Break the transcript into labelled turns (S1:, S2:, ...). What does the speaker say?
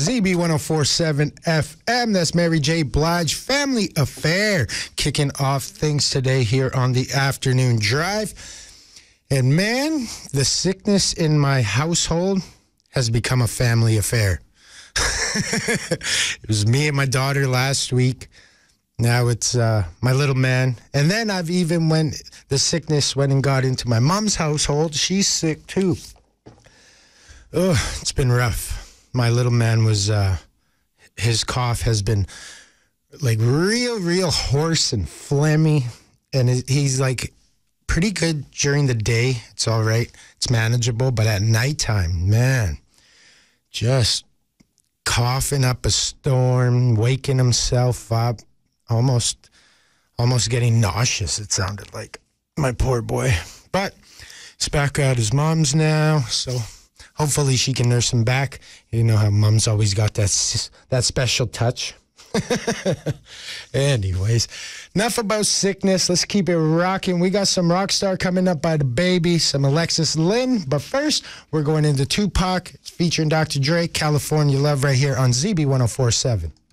S1: ZB1047 FM. That's Mary J. Blige, Family Affair, kicking off things today here on the afternoon drive. And man, the sickness in my household has become a family affair. It was me and my daughter last week. Now it's my little man. And then the sickness went and got into my mom's household. She's sick too. Oh, it's been rough. My little man was, his cough has been like real hoarse and phlegmy. And he's like pretty good during the day. It's all right. It's manageable. But at nighttime, man, just coughing up a storm, waking himself up, almost getting nauseous, it sounded like. My poor boy. But he's back at his mom's now, so hopefully she can nurse him back. You know how mom's always got that special touch. Anyways, enough about sickness. Let's keep it rocking. We got some Rockstar coming up by the baby, some Alexis Lynn. But first, we're going into Tupac. It's featuring Dr. Dre, California Love, right here on ZB1047.